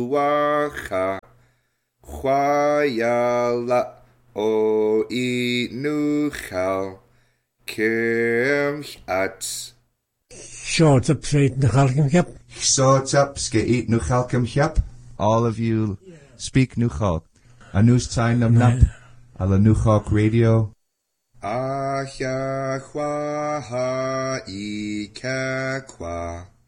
wacha chwayala o inuchal Kimchat. Short up straight in the Chalcomchap. Short up skeit nu Chalcomchap. All of you speak Nuchal. A news time nam nap. Ala Nuchak radio. Acha chwa ha I kakwa.